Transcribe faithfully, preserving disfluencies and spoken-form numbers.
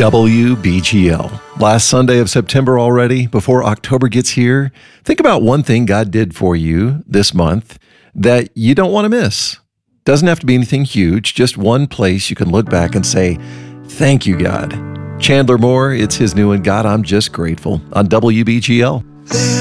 W B G L. Last Sunday of September already, before October gets here. Think about one thing God did for you this month that you don't want to miss. Doesn't have to be anything huge, just one place you can look back and say, thank you, God. Chandler Moore, it's his new one, God, I'm just grateful, on W B G L. There